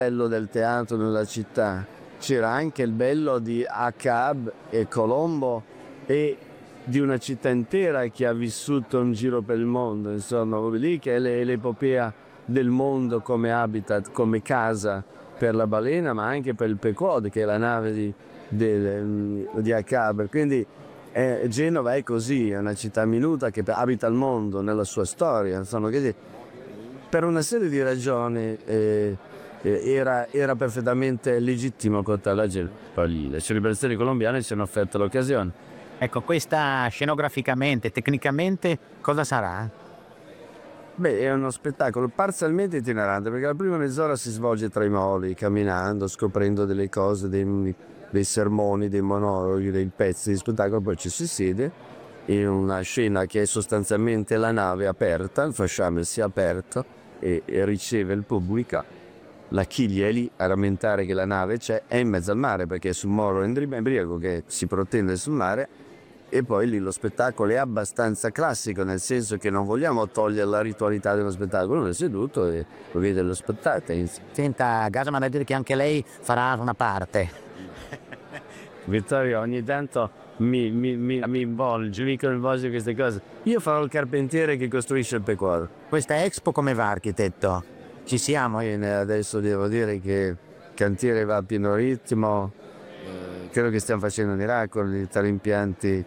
bello del teatro nella città, c'era anche il bello di Acab e Colombo e di una città intera che ha vissuto un giro per il mondo, insomma, vuol dire che è l'epopea del mondo come habitat, come casa per la balena, ma anche per il Pequod, che è la nave di Acab. Quindi Genova è così, è una città minuta che abita il mondo nella sua storia, insomma, quindi per una serie di ragioni era perfettamente legittimo contare la Genova lì. Le celebrazioni colombiane ci hanno offerto l'occasione. Ecco, questa scenograficamente, tecnicamente, cosa sarà? Beh, è uno spettacolo parzialmente itinerante, perché la prima mezz'ora si svolge tra i moli, camminando, scoprendo delle cose, dei sermoni, dei monologhi, dei pezzi di spettacolo, poi ci si siede in una scena che è sostanzialmente la nave aperta, il fasciame si è aperto e riceve il pubblico. La chiglia è lì a rammentare che la nave è in mezzo al mare, perché è su un moro embriaco che si protende sul mare. E poi lì lo spettacolo è abbastanza classico, nel senso che non vogliamo togliere la ritualità dello spettacolo. Uno è seduto e vede lo spettacolo. Senta, Gasa mi ha detto che anche lei farà una parte. Vittorio ogni tanto mi involge, mi coinvolge queste cose. Io farò il carpentiere che costruisce il Pequod. Questa Expo come va, architetto? Ci siamo? Adesso devo dire che il cantiere va a pieno ritmo, credo che stiamo facendo miracoli, tra gli impianti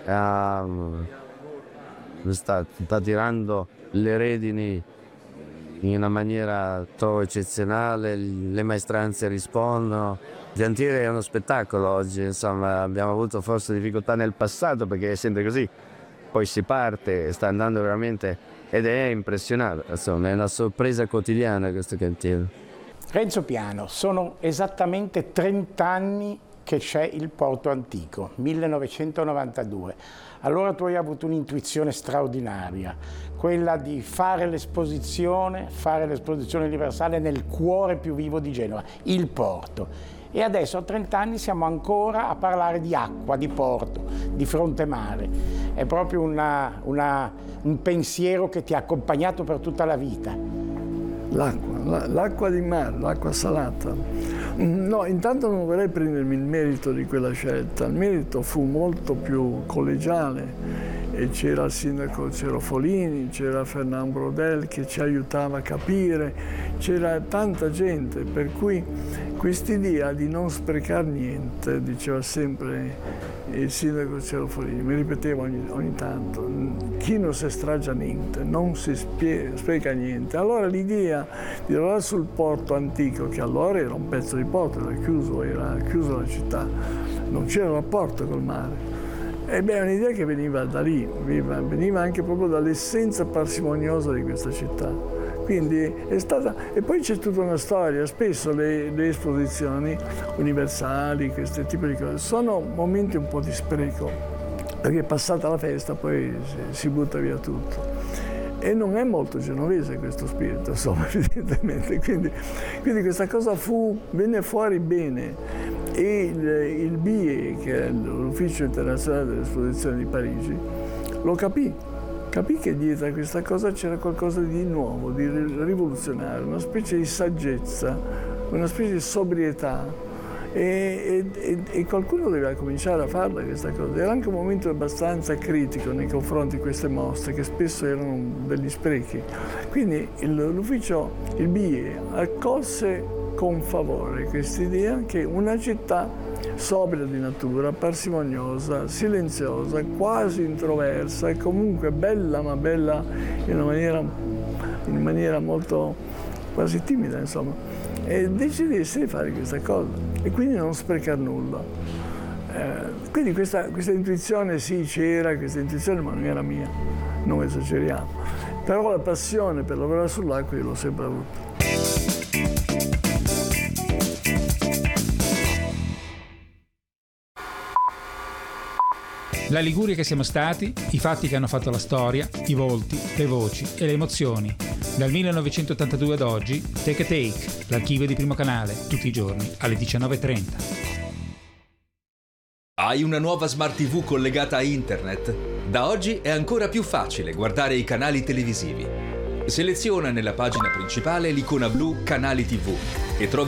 sta tirando le redini in una maniera trovo eccezionale, le maestranze rispondono. Il cantiere è uno spettacolo oggi, insomma, abbiamo avuto forse difficoltà nel passato perché è sempre così, poi si parte, sta andando veramente ed è impressionante, insomma, è una sorpresa quotidiana questo cantiere. Renzo Piano, sono esattamente 30 anni che c'è il Porto Antico, 1992. Allora tu hai avuto un'intuizione straordinaria, quella di fare l'esposizione universale nel cuore più vivo di Genova, il porto. E adesso a 30 anni siamo ancora a parlare di acqua, di porto, di fronte mare. È proprio un pensiero che ti ha accompagnato per tutta la vita. L'acqua di mare, l'acqua salata. No, intanto non vorrei prendermi il merito di quella scelta. Il merito fu molto più collegiale e c'era il sindaco Cerofolini, c'era Fernand Brodel che ci aiutava a capire, c'era tanta gente, per cui quest'idea di non sprecare niente, diceva sempre il sindaco Cerofolini, mi ripeteva ogni tanto, chi non si stragia niente, non si spreca niente. Allora l'idea di lavorare sul porto antico, che allora era un pezzo di porto, era chiuso la città, non c'era rapporto col mare. E beh, è un'idea che veniva da lì, veniva anche proprio dall'essenza parsimoniosa di questa città. Quindi è stata, e poi c'è tutta una storia, spesso le esposizioni universali, questo tipo di cose, sono momenti un po' di spreco, perché passata la festa poi si butta via tutto. E non è molto genovese questo spirito, insomma, evidentemente. Quindi questa cosa venne fuori bene. E il BIE, che è l'Ufficio Internazionale delle Esposizioni di Parigi, lo capì che dietro a questa cosa c'era qualcosa di nuovo, di rivoluzionario, una specie di saggezza, una specie di sobrietà e qualcuno doveva cominciare a farla questa cosa. Era anche un momento abbastanza critico nei confronti di queste mostre che spesso erano degli sprechi. Quindi l'ufficio, il BIE, accolse con favore quest'idea che una città sobria di natura, parsimoniosa, silenziosa, quasi introversa e comunque bella, ma bella in una maniera molto quasi timida, insomma, e decidesse di fare questa cosa e quindi non sprecare nulla. Quindi questa intuizione sì c'era, questa intuizione ma non era mia, non esageriamo, però la passione per lavorare sull'acqua io l'ho sempre avuta. La Liguria che siamo stati, i fatti che hanno fatto la storia, i volti, le voci e le emozioni. Dal 1982 ad oggi, Take a Take, l'archivio di Primo Canale, tutti i giorni alle 19:30. Hai una nuova Smart TV collegata a internet? Da oggi è ancora più facile guardare i canali televisivi. Seleziona nella pagina principale l'icona blu Canali TV e trovi